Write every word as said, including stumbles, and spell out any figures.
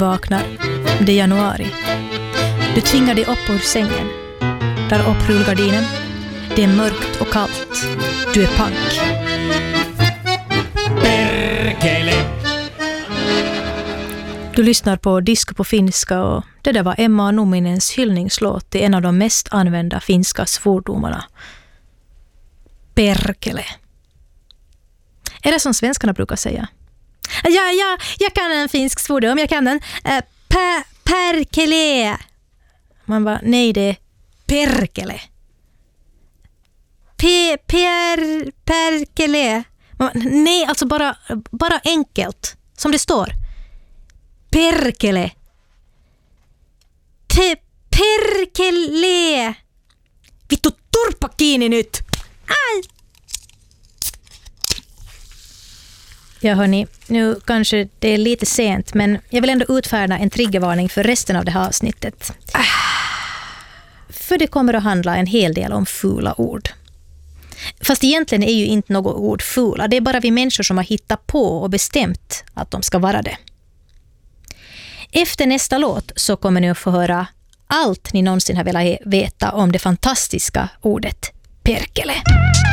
vaknar. Det är januari. Du tvingar dig upp ur sängen. Drar upp rullgardinen. Det är mörkt och kallt. Du är pank. Perkele. Du lyssnar på Disco på finska och det där var Emma Numinens hyllningslåt till en av de mest använda finska svordomarna. Perkele. Är det som svenskarna brukar säga? Ja, ja, jag kan en finsk svordom, jag kan den. Uh, per, perkele. Man bara, nej det är perkele. Pe, per, perkele. Man, nej, alltså bara, bara enkelt. Som det står. Perkele. Te, perkele. Vittu turpa kiinni nyt. Aj. Ja hörni, nu kanske det är lite sent men jag vill ändå utfärda en triggervarning för resten av det här avsnittet. Ah. För det kommer att handla en hel del om fula ord. Fast egentligen är ju inte något ord fula, det är bara vi människor som har hittat på och bestämt att de ska vara det. Efter nästa låt så kommer ni att få höra allt ni någonsin har velat veta om det fantastiska ordet perkele.